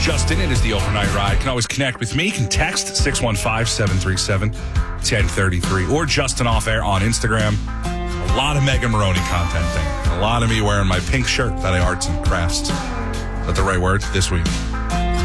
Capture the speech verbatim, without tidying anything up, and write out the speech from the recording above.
Justin. It is the overnight ride. You can always connect with me. You can text six one five, seven three seven, one zero three three or Justin Off Air on Instagram. A lot of Megan Maroney content there. A lot of me wearing my pink shirt that I arts and crafts. Is that the right word? This week.